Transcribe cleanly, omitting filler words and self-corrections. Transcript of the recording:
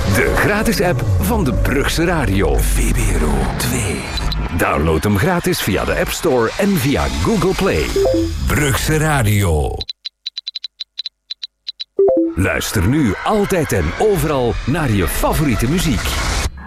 De gratis app van de Brugse Radio. VPRO 2. Download hem gratis via de App Store en via Google Play. Brugse Radio. Luister nu altijd en overal naar je favoriete muziek.